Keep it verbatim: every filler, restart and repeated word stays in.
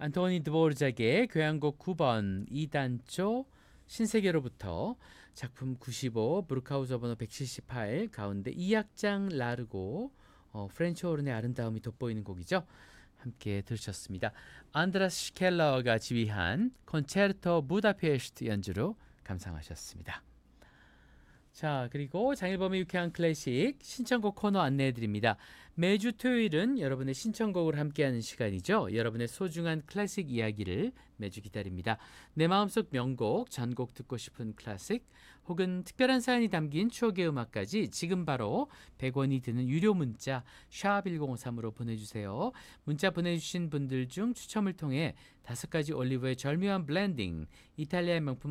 안토니 드보르작의 교향곡 구 번 이 단조 신세계로부터 작품 구십오 브루크하우저 번호 백칠십팔 가운데 이 악장 라르고 어, 프렌치 호른의 아름다움이 돋보이는 곡이죠. 함께 들으셨습니다. 안드라스 슈켈러가 지휘한 콘체르토 부다페스트 연주로 감상하셨습니다. 자, 그리고 장일범의 유쾌한 클래식 신청곡 코너 안내해드립니다. 매주 토요일은 여러분의 신청곡을 함께하는 시간이죠. 여러분의 소중한 클래식 이야기를 매주 기다립니다. 내 마음속 명곡, 전곡 듣고 싶은 클래식 혹은 특별한 사연이 담긴 추억의 음악까지 지금 바로 백 원이 드는 유료 문자 샵 일공오삼으로 보내주세요. 문자 보내주신 분들 중 추첨을 통해 다섯 가지 올리브의 절묘한 블렌딩, 이탈리아의 명품